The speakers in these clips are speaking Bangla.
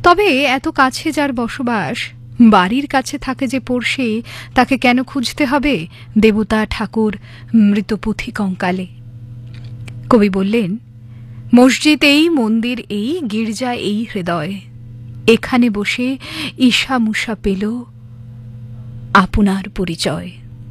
তবে এত কাছে যার বসবাস, বাড়ির কাছে থাকে যে পড়শি, তাকে কেন খুঁজতে হবে দেবতা ঠাকুর মৃত পুঁথি কঙ্কালে? কবি বললেন, মসজিদ এই, মন্দির এই, গির্জা এই হৃদয়, এখানে বসে ঈশা মুষা পেল আপনার পরিচয়।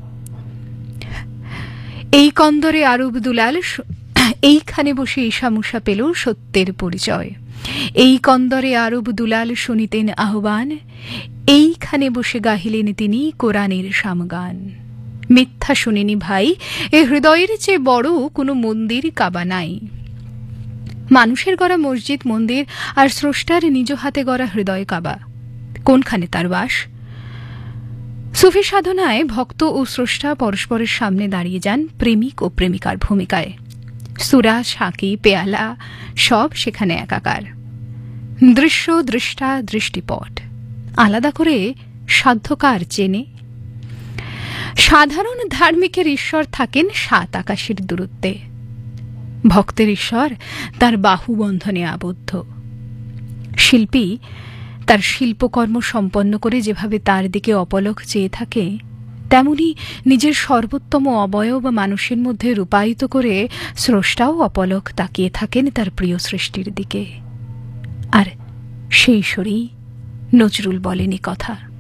এই কন্দরে আরব দুলাল এইখানে বসে ঈশা মুষা পেল সত্যের পরিচয়। এই কন্দরে আরব দুলাল শুনিতেন আহ্বান, এইখানে বসে গাহিলেন তিনি কোরআনের সামগান। মিথ্যা শুনিনি ভাই, এ হৃদয়ের চেয়ে বড় কোনো মন্দির কাবা নাই। মানুষের গড়া মসজিদ মন্দির আর স্রষ্টার নিজ হাতে গড়া হৃদয় কাবা, কোনখানে তার বাস? সুফি সাধনায় ভক্ত ও স্রষ্টা পরস্পরের সামনে দাঁড়িয়ে যান প্রেমিক ও প্রেমিকার ভূমিকায়। সুরা, সাকি, পেয়ালা সব সেখানে একাকার। দৃশ্য, দৃষ্টা, দৃষ্টিপট আলাদা করে সাধ্যকার চেনে? সাধারণ ধার্মিকের ঈশ্বর থাকেন 7 আকাশের দূরত্বে, ভক্তের ঈশ্বর তার বাহুবন্ধনে আবদ্ধ। শিল্পী তার শিল্পকর্ম সম্পন্ন করে যেভাবে তার দিকে অপলক চেয়ে থাকে, তেমনি নিজের সর্বোত্তম অবয়ব মানুষের মধ্যে রূপায়িত করে স্রষ্টাও অপলক তাকিয়ে থাকেন তার প্রিয় সৃষ্টির দিকে। আর সেই সুরেই নজরুল বলেন এ কথা।